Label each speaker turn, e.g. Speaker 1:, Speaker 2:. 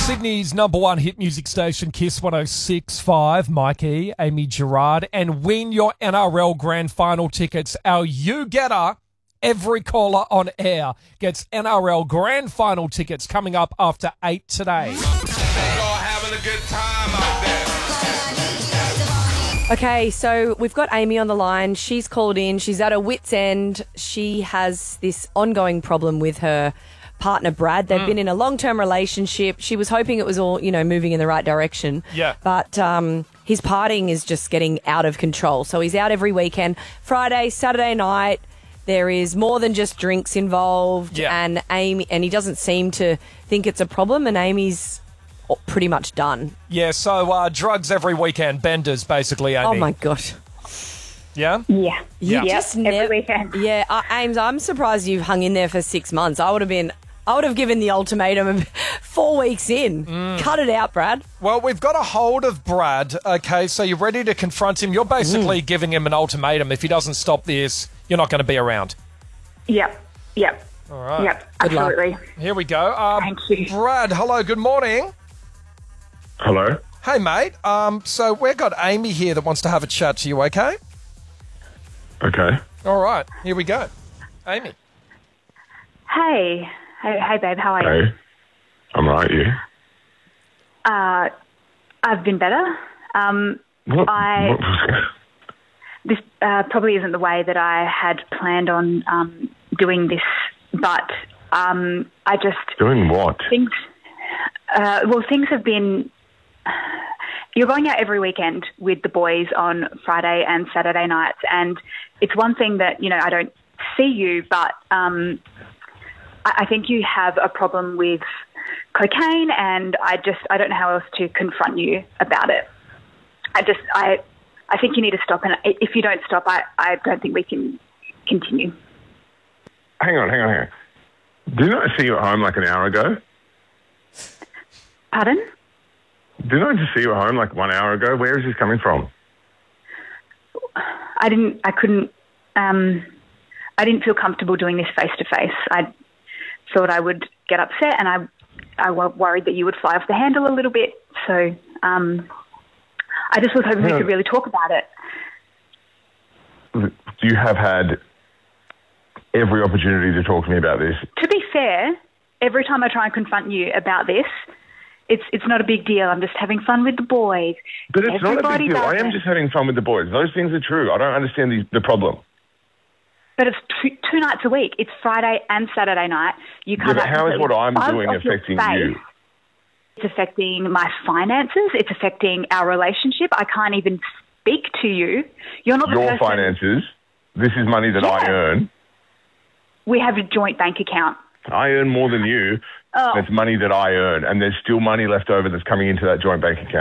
Speaker 1: Sydney's number one hit music station, Kiss 106.5, Mikey, Amy Gerard, and win your NRL Grand Final tickets. Our you-getter, every caller on air, gets NRL Grand Final tickets coming up after 8 today.
Speaker 2: You're having a good time out there.
Speaker 3: Okay, so we've got Amy on the line. She's called in. She's at her wit's end. She has this ongoing problem with her partner, Brad. They've been in a long-term relationship. She was hoping it was all, moving in the right direction.
Speaker 1: Yeah.
Speaker 3: But his partying is just getting out of control. So he's out every weekend. Friday, Saturday night, there is more than just drinks involved.
Speaker 1: Yeah.
Speaker 3: And he doesn't seem to think it's a problem, and Amy's pretty much done.
Speaker 1: Yeah, so drugs every weekend, benders basically, Amy.
Speaker 3: Oh, my God.
Speaker 1: Yeah?
Speaker 4: Yeah.
Speaker 3: You
Speaker 1: Yeah.
Speaker 3: just
Speaker 4: Every
Speaker 3: never...
Speaker 4: weekend.
Speaker 3: Yeah, Ames, I'm surprised you've hung in there for 6 months. I would have given the ultimatum 4 weeks in. Cut it out, Brad.
Speaker 1: Well, we've got a hold of Brad, okay, so you're ready to confront him. You're basically giving him an ultimatum. If he doesn't stop this, you're not going to be around.
Speaker 4: Yep.
Speaker 1: All right.
Speaker 4: Yep.
Speaker 3: Good luck.
Speaker 4: Absolutely.
Speaker 1: Here we go.
Speaker 4: Thank you.
Speaker 1: Brad, hello, good morning.
Speaker 5: Hello?
Speaker 1: Hey, mate. So we've got Amy here that wants to have a chat to you, okay?
Speaker 5: Okay.
Speaker 1: All right, here we go. Amy.
Speaker 4: Hey, babe. How are you?
Speaker 5: Hey. I'm right, you?
Speaker 4: I've been better.
Speaker 5: What was that?
Speaker 4: This probably isn't the way that I had planned on doing this, but I just
Speaker 5: Doing what?
Speaker 4: things. Things have been. You're going out every weekend with the boys on Friday and Saturday nights, and it's one thing that I don't see you, but I think you have a problem with cocaine, and I don't know how else to confront you about it. I think you need to stop, and if you don't stop, I don't think we can continue.
Speaker 5: Hang on. Didn't I see you at home like an hour ago?
Speaker 4: Pardon?
Speaker 5: Didn't I just see you at home like 1 hour ago? Where is this coming from?
Speaker 4: I didn't feel comfortable doing this face to face. I thought I would get upset, and I worried that you would fly off the handle a little bit. So I just was hoping we could really talk about it.
Speaker 5: You have had every opportunity to talk to me about this.
Speaker 4: To be fair, every time I try and confront you about this, it's not a big deal. I'm just having fun with the boys.
Speaker 5: But it's not a
Speaker 4: Everybody
Speaker 5: big deal.
Speaker 4: does
Speaker 5: I am
Speaker 4: it.
Speaker 5: just having fun with the boys. Those things are true. I don't understand the problem.
Speaker 4: But it's two nights a week. It's Friday and Saturday night. You
Speaker 5: Yeah,
Speaker 4: come
Speaker 5: but
Speaker 4: out
Speaker 5: how is
Speaker 4: completely
Speaker 5: what I'm
Speaker 4: buzzed
Speaker 5: doing
Speaker 4: off your
Speaker 5: affecting
Speaker 4: face.
Speaker 5: you?
Speaker 4: It's affecting my finances. It's affecting our relationship. I can't even speak to you. You're not the
Speaker 5: Your
Speaker 4: person.
Speaker 5: finances. This is money that I
Speaker 4: Yeah.
Speaker 5: earn.
Speaker 4: We have a joint bank account.
Speaker 5: I earn more than you.
Speaker 4: Oh.
Speaker 5: That's money that I earn, and there's still money left over that's coming into that joint bank account.